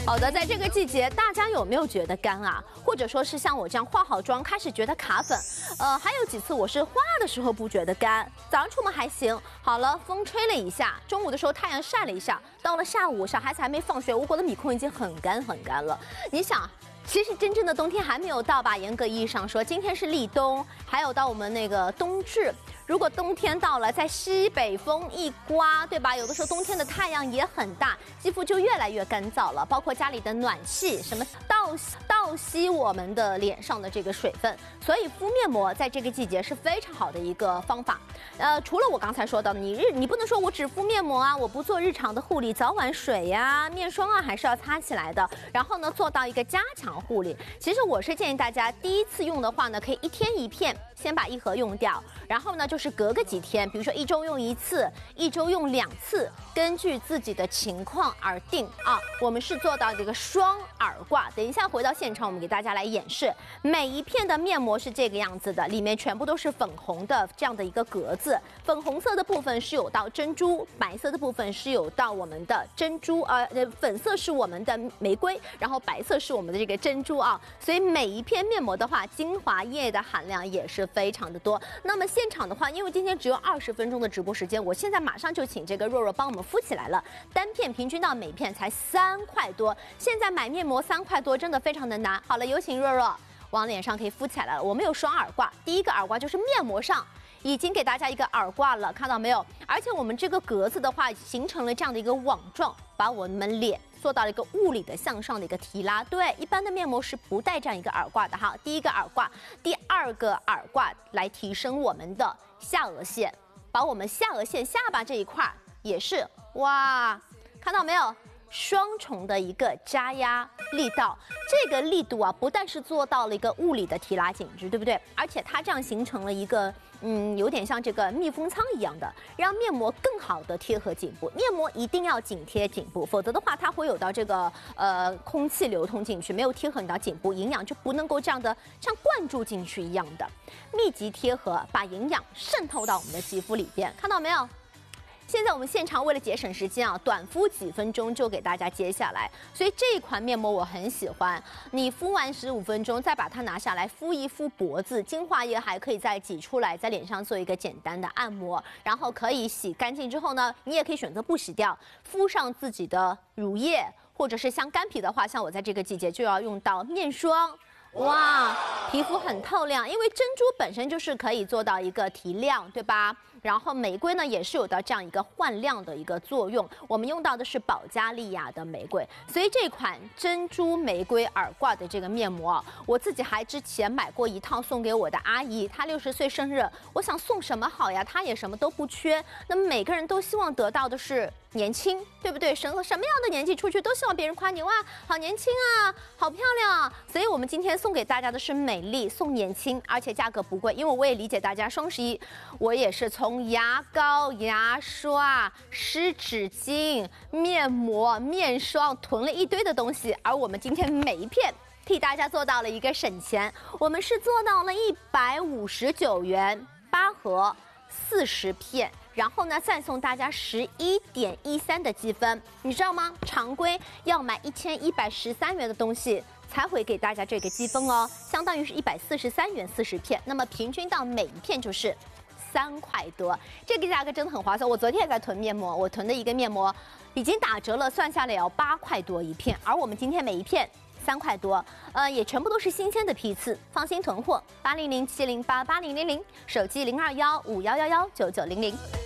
好的，在这个季节，大家有没有觉得干啊？或者说是像我这样化好妆开始觉得卡粉？还有几次我是化的时候不觉得干，早上出门还行，好了，风吹了一下，中午的时候太阳晒了一下，到了下午，小孩子还没放学，我的米控已经很干了。你想？ 其实真正的冬天还没有到吧？严格意义上说，今天是立冬，还有到我们那个冬至。如果冬天到了，在西北风一刮，对吧？有的时候冬天的太阳也很大，肌肤就越来越干燥了。包括家里的暖气，什么倒吸我们的脸上的这个水分，所以敷面膜在这个季节是非常好的一个方法。除了我刚才说到的，你不能说我只敷面膜啊，我不做日常的护理，早晚水呀、面霜啊还是要擦起来的。然后呢，做到一个加强 护理，其实我是建议大家第一次用的话呢，可以1天1片，先把1盒用掉，然后呢就是隔个几天，比如说1周用1次，1周用2次，根据自己的情况而定啊。我们是做到这个双耳挂，等一下回到现场，我们给大家来演示。每一片的面膜是这个样子的，里面全部都是粉红的这样的一个格子，粉红色的部分是有到珍珠，白色的部分是有到我们的珍珠，粉色是我们的玫瑰，然后白色是我们的这个珍珠啊，所以每一片面膜的话，精华液的含量也是非常的多。那么现场的话，因为今天只有20分钟的直播时间，我现在马上就请这个若若帮我们敷起来了。单片平均到每片才3块多，现在买面膜3块多，真的非常的难。好了，有请若若往脸上可以敷起来了。我们有双耳挂，第一个耳挂就是面膜上。 已经给大家一个耳挂了，看到没有？而且我们这个格子的话，形成了这样的一个网状，把我们脸做到了一个物理的向上的一个提拉。对，一般的面膜是不带这样一个耳挂的哈。第一个耳挂，第二个耳挂来提升我们的下颚线，把我们下颚线、下巴这一块也是哇，看到没有？ 双重的一个加压力道，这个力度啊，不但是做到了一个物理的提拉紧致，对不对？而且它这样形成了一个，有点像这个密封舱一样的，让面膜更好的贴合颈部。面膜一定要紧贴颈部，否则的话，它会有到这个空气流通进去，没有贴合你到颈部，营养就不能够这样的像灌注进去一样的密集贴合，把营养渗透到我们的肌肤里边，看到没有？ 现在我们现场为了节省时间啊，短敷几分钟就给大家揭下来。所以这一款面膜我很喜欢。你敷完15分钟，再把它拿下来敷一敷脖子，精华液还可以再挤出来，在脸上做一个简单的按摩，然后可以洗干净之后呢，你也可以选择不洗掉，敷上自己的乳液，或者是像干皮的话，像我在这个季节就要用到面霜。 哇，皮肤很透亮，因为珍珠本身就是可以做到一个提亮，对吧？然后玫瑰呢也是有到这样一个焕亮的一个作用。我们用到的是保加利亚的玫瑰，所以这款珍珠玫瑰耳挂的这个面膜，我自己还之前买过一套送给我的阿姨，她60岁生日，我想送什么好呀？她也什么都不缺，那么每个人都希望得到的是 年轻，对不对？什么样的年纪出去都希望别人夸你哇，好年轻啊，好漂亮啊！所以我们今天送给大家的是美丽送年轻，而且价格不贵，因为我也理解大家双11，我也是从牙膏、牙刷、湿纸巾、面膜、面霜囤了一堆的东西，而我们今天每一片 替大家做到了一个省钱，我们是做到了159元8盒40片。 然后呢，再送大家11.13的积分，你知道吗？常规要买1113元的东西才会给大家这个积分哦，相当于是143元40片，那么平均到每一片就是3块多，这个价格真的很划算。我昨天也在囤面膜，我囤的一个面膜已经打折了，算下来也要8块多一片，而我们今天每一片 3块多，也全部都是新鲜的批次，放心囤货。800708800，手机021511199000。